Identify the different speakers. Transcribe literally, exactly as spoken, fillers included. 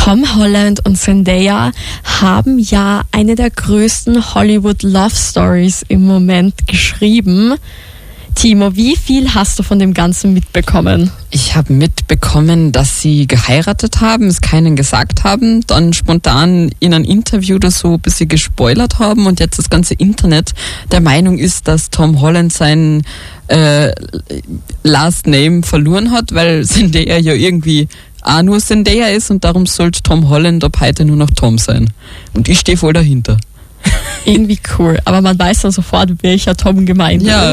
Speaker 1: Tom Holland und Zendaya haben ja eine der größten Hollywood Love Stories im Moment geschrieben. Timo, wie viel hast du von dem Ganzen mitbekommen?
Speaker 2: Ich habe mitbekommen, dass sie geheiratet haben, es keinen gesagt haben, dann spontan in einem Interview oder so ein bisschen gespoilert haben und jetzt das ganze Internet der Meinung ist, dass Tom Holland sein äh, Last Name verloren hat, weil Zendaya ja irgendwie auch nur Zendaya ist und darum sollte Tom Holland ab heute nur noch Tom sein. Und ich stehe voll dahinter.
Speaker 1: Irgendwie cool, aber man weiß dann sofort, welcher Tom gemeint
Speaker 2: ja,